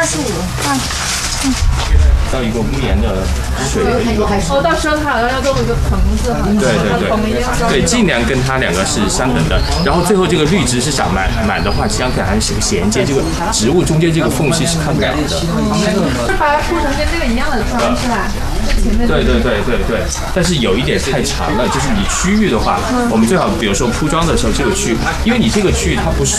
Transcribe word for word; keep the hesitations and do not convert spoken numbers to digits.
十五，啊。 到一个屋檐的水的一个。 哦，到时候它好像要弄一个棚子，好像对对对，对，尽量跟它两个是相等的。然后最后这个绿植是长满满的话，实际上跟还是衔接这个植物中间这个缝隙是看不了的。 是把它铺成跟这个一样的窗是吧？ 对对对对对，但是有一点太长了，就是你区域的话，我们最好比如说铺装的时候，这个区域，因为你这个区域它不是